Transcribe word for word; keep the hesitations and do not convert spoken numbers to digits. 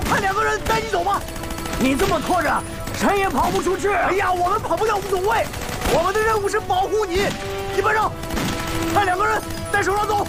派两个人带你走吧。你这么拖着，谁也跑不出去。哎呀，我们跑不掉无所谓，我们的任务是保护你。一班长，派两个人带首长走。